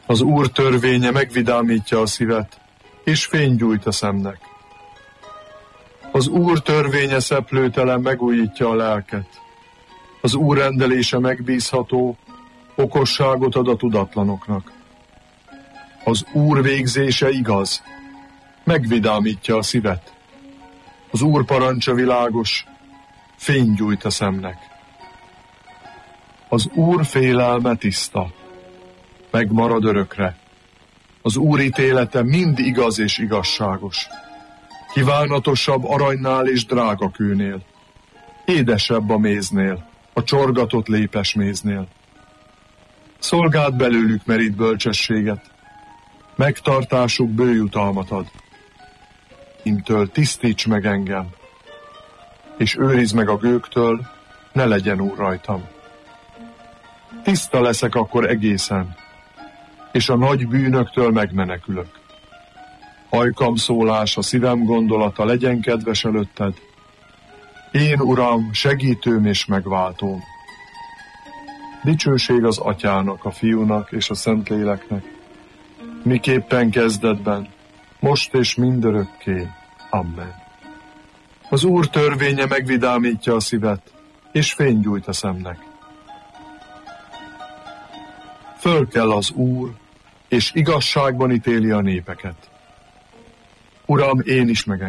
Az Úr törvénye megvidámítja a szívet, és fényt gyújt a szemnek. Az Úr törvénye szeplőtelen megújítja a lelket. Az Úr rendelése megbízható, okosságot ad a tudatlanoknak. Az Úr végzése igaz, megvidámítja a szívet. Az Úr parancsa világos, fényt gyújt a szemnek. Az Úr félelme tiszta, megmarad örökre. Az Úr ítélete mind igaz és igazságos. Kívánatosabb aranynál és drágakőnél. Édesebb a méznél, a csorgatott lépesméznél. Szolgáld belőlük merít bölcsességet, megtartásuk bőjutalmat ad. Imtől tisztíts meg engem, és őrizd meg a gőgtől, ne legyen úr rajtam. Tiszta leszek akkor egészen, és a nagy bűnöktől megmenekülök. Ajkam szólás, a szívem gondolata legyen kedves előtted. Én, Uram, segítőm és megváltóm. Dicsőség az Atyának, a Fiúnak és a Szentléleknek, miképpen kezdetben, most és mindörökké. Amen. Az Úr törvénye megvidámítja a szívet, és fényt gyújt a szemnek. Fölkel az Úr, és igazságban ítéli a népeket. Uram, én is